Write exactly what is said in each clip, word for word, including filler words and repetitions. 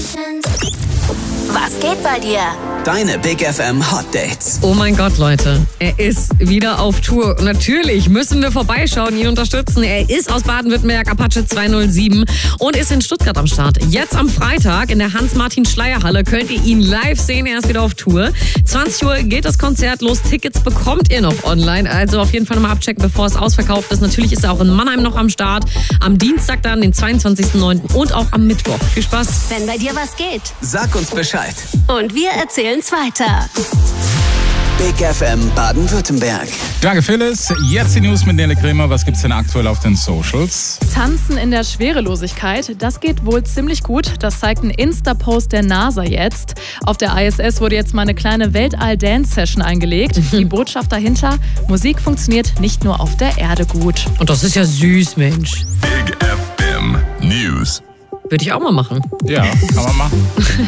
Was geht bei dir? Deine Big F M Hot Dates. Oh mein Gott, Leute. Er ist wieder auf Tour. Natürlich müssen wir vorbeischauen, ihn unterstützen. Er ist aus Baden-Württemberg, Apache zweihundertsieben und ist in Stuttgart am Start. Jetzt am Freitag in der Hans-Martin-Schleyer-Halle könnt ihr ihn live sehen. Er ist wieder auf Tour. zwanzig Uhr geht das Konzert los. Tickets bekommt ihr noch online. Also auf jeden Fall nochmal abchecken, bevor es ausverkauft ist. Natürlich ist er auch in Mannheim noch am Start. Am Dienstag dann, den zweiundzwanzigsten neunten und auch am Mittwoch. Viel Spaß. Wenn bei dir was geht. Sag uns Bescheid. Und wir erzählen's weiter. Big F M Baden-Württemberg. Danke, Phyllis. Jetzt die News mit Nele Kremer. Was gibt's denn aktuell auf den Socials? Tanzen in der Schwerelosigkeit, das geht wohl ziemlich gut. Das zeigt ein Insta-Post der NASA jetzt. Auf der I S S wurde jetzt mal eine kleine Weltall-Dance-Session eingelegt. Die Botschaft dahinter, Musik funktioniert nicht nur auf der Erde gut. Und das ist ja süß, Mensch. Big F M News. Würde ich auch mal machen. Ja, kann man machen.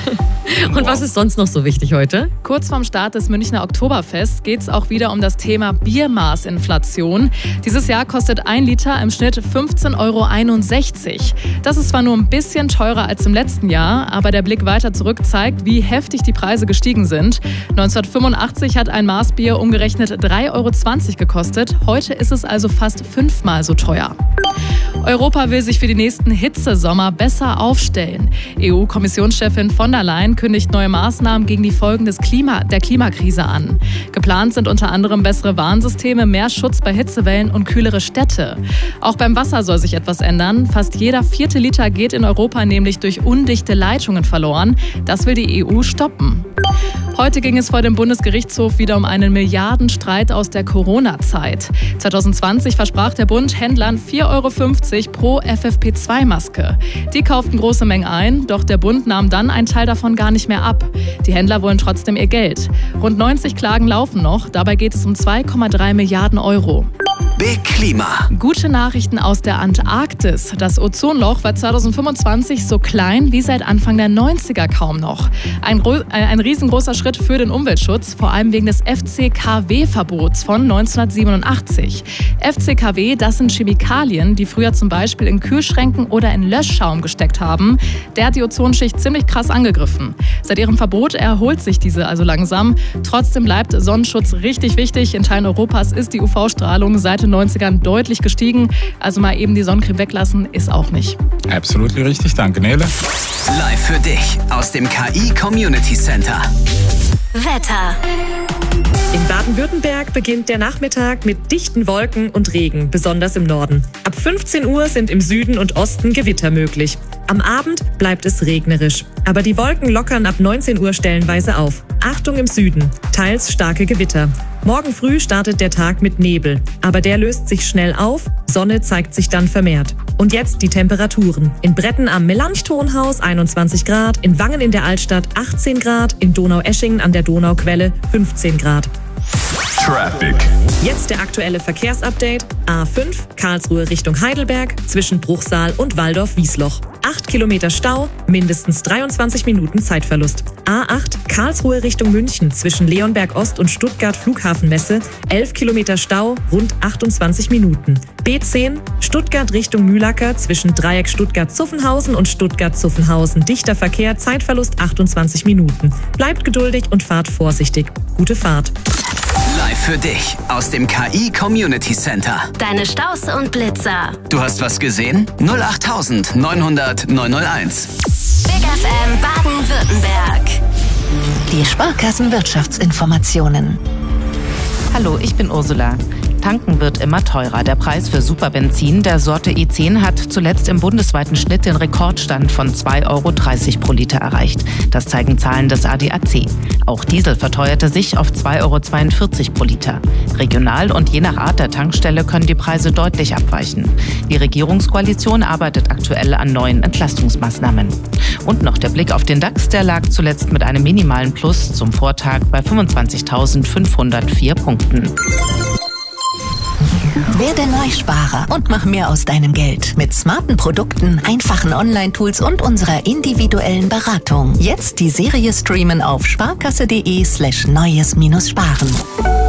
Und was ist sonst noch so wichtig heute? Kurz vorm Start des Münchner Oktoberfests geht es auch wieder um das Thema Biermaßinflation. Dieses Jahr kostet ein Liter im Schnitt fünfzehn Euro einundsechzig. Das ist zwar nur ein bisschen teurer als im letzten Jahr, aber der Blick weiter zurück zeigt, wie heftig die Preise gestiegen sind. neunzehnhundertfünfundachtzig hat ein Maßbier umgerechnet drei Euro zwanzig gekostet. Heute ist es also fast fünfmal so teuer. Europa will sich für die nächsten Hitzesommer besser aufstellen. E U-Kommissionschefin von der Leyen kündigt neue Maßnahmen gegen die Folgen des Klima, der Klimakrise an. Geplant sind unter anderem bessere Warnsysteme, mehr Schutz bei Hitzewellen und kühlere Städte. Auch beim Wasser soll sich etwas ändern. Fast jeder vierte Liter geht in Europa nämlich durch undichte Leitungen verloren. Das will die E U stoppen. Heute ging es vor dem Bundesgerichtshof wieder um einen Milliardenstreit aus der Corona-Zeit. zwanzig zwanzig versprach der Bund Händlern vier Euro fünfzig pro F F P zwei Maske. Die kauften große Mengen ein, doch der Bund nahm dann einen Teil davon gar nicht mehr ab. Die Händler wollen trotzdem ihr Geld. Rund neunzig Klagen laufen noch, dabei geht es um zwei Komma drei Milliarden Euro. Big Klima. Gute Nachrichten aus der Antarktis. Das Ozonloch war zwanzig fünfundzwanzig so klein wie seit Anfang der neunziger kaum noch. Ein, ein riesengroßer Schritt für den Umweltschutz, vor allem wegen des F C K W-Verbots von neunzehnhundertsiebenundachtzig. F C K W, das sind Chemikalien, die früher zum Beispiel in Kühlschränken oder in Löschschaum gesteckt haben. Der hat die Ozonschicht ziemlich krass angegriffen. Seit ihrem Verbot erholt sich diese also langsam. Trotzdem bleibt Sonnenschutz richtig wichtig. In Teilen Europas ist die U V-Strahlung seit den neunzigern deutlich gestiegen. Also mal eben die Sonnencreme weglassen ist auch nicht. Absolut richtig. Danke, Nele. Live für dich aus dem K I Community Center. Wetter. In Baden-Württemberg beginnt der Nachmittag mit dichten Wolken und Regen, besonders im Norden. Ab fünfzehn Uhr sind im Süden und Osten Gewitter möglich. Am Abend bleibt es regnerisch. Aber die Wolken lockern ab neunzehn Uhr stellenweise auf. Achtung im Süden, teils starke Gewitter. Morgen früh startet der Tag mit Nebel. Aber der löst sich schnell auf, Sonne zeigt sich dann vermehrt. Und jetzt die Temperaturen. In Bretten am Melanchthonhaus einundzwanzig Grad, in Wangen in der Altstadt achtzehn Grad, in Donaueschingen an der Donauquelle fünfzehn Grad. Traffic. Jetzt der aktuelle Verkehrsupdate. A fünf, Karlsruhe Richtung Heidelberg, zwischen Bruchsal und Waldorf-Wiesloch. acht Kilometer Stau, mindestens dreiundzwanzig Minuten Zeitverlust. A acht, Karlsruhe Richtung München, zwischen Leonberg Ost und Stuttgart Flughafenmesse. elf Kilometer Stau, rund achtundzwanzig Minuten. B zehn, Stuttgart Richtung Mühlacker, zwischen Dreieck Stuttgart-Zuffenhausen und Stuttgart-Zuffenhausen. Dichter Verkehr, Zeitverlust achtundzwanzig Minuten. Bleibt geduldig und fahrt vorsichtig. Gute Fahrt. Live für dich aus dem K I Community Center. Deine Staus und Blitzer. Du hast was gesehen? null acht neunhundert neunhunderteins. Big F M Baden-Württemberg. Die Sparkassenwirtschaftsinformationen. Hallo, ich bin Ursula. Tanken wird immer teurer. Der Preis für Superbenzin der Sorte E zehn hat zuletzt im bundesweiten Schnitt den Rekordstand von zwei Euro dreißig pro Liter erreicht. Das zeigen Zahlen des A D A C. Auch Diesel verteuerte sich auf zwei Euro zweiundvierzig pro Liter. Regional und je nach Art der Tankstelle können die Preise deutlich abweichen. Die Regierungskoalition arbeitet aktuell an neuen Entlastungsmaßnahmen. Und noch der Blick auf den DAX, der lag zuletzt mit einem minimalen Plus zum Vortag bei fünfundzwanzigtausendfünfhundertvier Punkten. Werde Neusparer und mach mehr aus deinem Geld. Mit smarten Produkten, einfachen Online-Tools und unserer individuellen Beratung. Jetzt die Serie streamen auf sparkasse.de slash neues minus sparen.